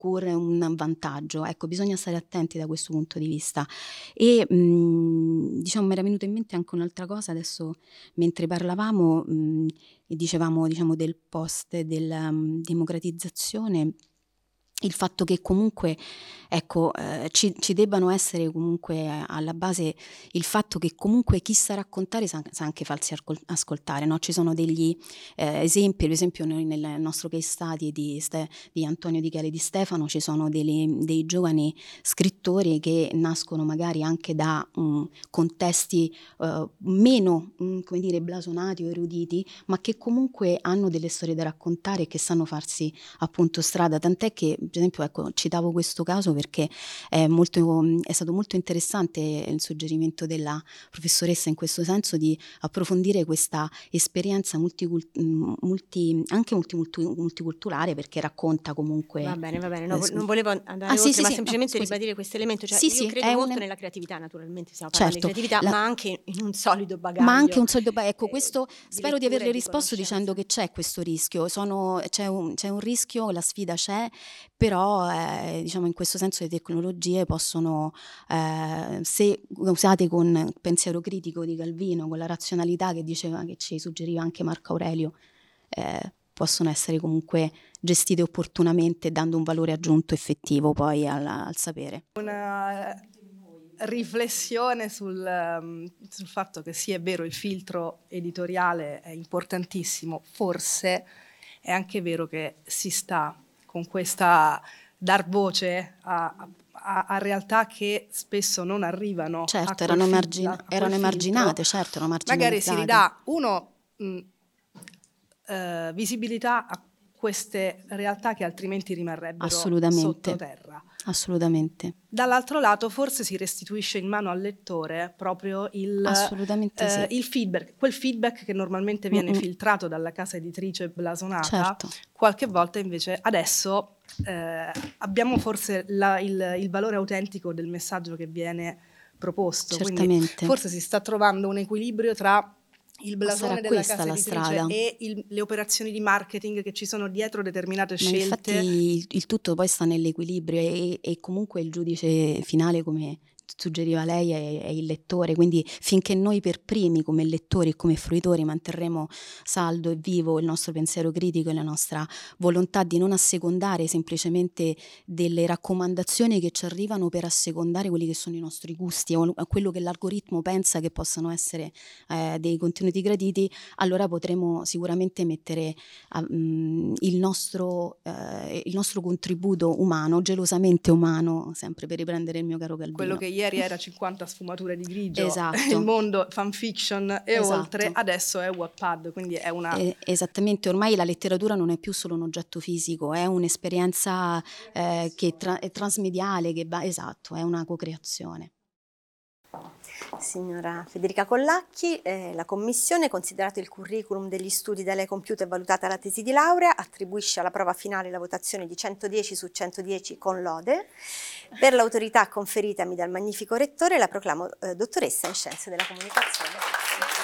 corre un vantaggio. Ecco, bisogna stare attenti da questo punto di vista. E diciamo, mi era venuta in mente anche un'altra cosa adesso mentre parlavamo, e dicevamo, diciamo, del post della democratizzazione, il fatto che comunque, ecco, ci debbano essere comunque alla base il fatto che comunque chi sa raccontare sa anche farsi ascoltare, no? Ci sono degli esempi, ad esempio noi nel nostro case study di Antonio Di Chele Di Stefano ci sono dei giovani scrittori che nascono magari anche da contesti meno, come dire, blasonati o eruditi, ma che comunque hanno delle storie da raccontare e che sanno farsi appunto strada, tant'è che per esempio, ecco, citavo questo caso perché è stato molto interessante il suggerimento della professoressa in questo senso di approfondire questa esperienza anche multiculturale, perché racconta comunque. Va bene, no, non volevo andare oltre, ma semplicemente ribadire questo elemento. Cioè, io credo molto nella creatività, naturalmente stiamo parlando di creatività, ma anche in un solido bagaglio. Ma anche un solido bagaglio, ecco, questo spero di averle risposto dicendo che c'è questo rischio, c'è un rischio, la sfida c'è, però diciamo in questo senso le tecnologie possono, se usate con pensiero critico di Calvino, con la razionalità che ci suggeriva anche Marco Aurelio, possono essere comunque gestite opportunamente, dando un valore aggiunto effettivo poi al sapere. Una riflessione sul fatto che sì, è vero, il filtro editoriale è importantissimo, forse è anche vero che si sta con questa dar voce a realtà che spesso non arrivano. Certo, erano emarginate, certo, erano marginalizzate. Magari si ridà visibilità a queste realtà che altrimenti rimarrebbero sottoterra. Assolutamente. Dall'altro lato forse si restituisce in mano al lettore proprio il feedback, quel feedback che normalmente viene filtrato dalla casa editrice blasonata, certo. Qualche volta invece adesso abbiamo forse il valore autentico del messaggio che viene proposto, certamente. Quindi forse si sta trovando un equilibrio tra il blasone della casa editrice e le operazioni di marketing che ci sono dietro determinate scelte. Infatti il tutto poi sta nell'equilibrio e comunque il giudice finale, come suggeriva lei, è il lettore, quindi finché noi per primi come lettori e come fruitori manterremo saldo e vivo il nostro pensiero critico e la nostra volontà di non assecondare semplicemente delle raccomandazioni che ci arrivano per assecondare quelli che sono i nostri gusti o quello che l'algoritmo pensa che possano essere dei contenuti graditi, allora potremo sicuramente mettere il nostro contributo umano, gelosamente umano, sempre per riprendere il mio caro Calvino. Quello che ieri era 50 sfumature di grigio, esatto. Il mondo fanfiction e oltre, adesso è Wattpad, quindi è una... Esattamente, ormai la letteratura non è più solo un oggetto fisico, è un'esperienza che è transmediale, esatto, è una co-creazione. Signora Federica Collacchi, la Commissione, considerato il curriculum degli studi da lei compiuto e valutata la tesi di laurea, attribuisce alla prova finale la votazione di 110 su 110 con lode. Per l'autorità conferitami dal magnifico rettore la proclamo dottoressa in Scienze della Comunicazione.